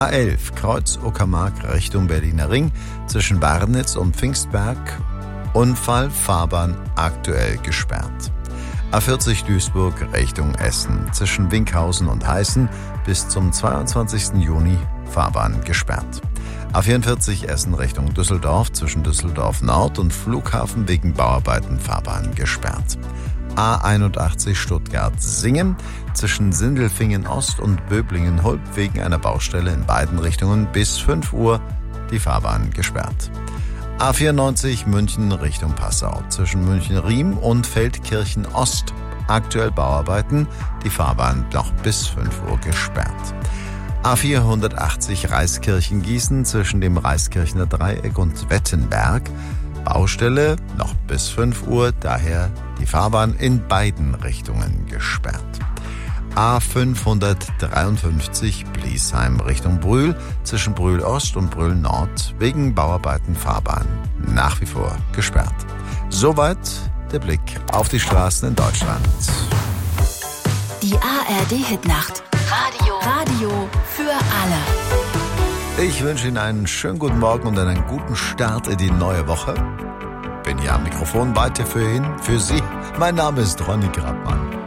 A11 Kreuz Uckermark Richtung Berliner Ring zwischen Barnitz und Pfingstberg. Unfall, Fahrbahn aktuell gesperrt. A40 Duisburg Richtung Essen zwischen Winkhausen und Heißen bis zum 22. Juni Fahrbahn gesperrt. A44 Essen Richtung Düsseldorf zwischen Düsseldorf Nord und Flughafen wegen Bauarbeiten Fahrbahn gesperrt. A81 Stuttgart-Singen zwischen Sindelfingen Ost und Böblingen-Hulb wegen einer Baustelle in beiden Richtungen bis 5 Uhr die Fahrbahn gesperrt. A94 München Richtung Passau zwischen München-Riem und Feldkirchen Ost. Aktuell Bauarbeiten, die Fahrbahn noch bis 5 Uhr gesperrt. A480 Reiskirchen-Gießen zwischen dem Reiskirchener Dreieck und Wettenberg. Baustelle noch bis 5 Uhr, daher die Fahrbahn in beiden Richtungen gesperrt. A553 Bliesheim Richtung Brühl zwischen Brühl Ost und Brühl Nord wegen Bauarbeiten Fahrbahn nach wie vor gesperrt. Soweit der Blick auf die Straßen in Deutschland. Die ARD-Hitnacht. Radio für alle. Ich wünsche Ihnen einen schönen guten Morgen und einen guten Start in die neue Woche. Bin hier am Mikrofon weiter für Sie. Mein Name ist Ronny Grabmann.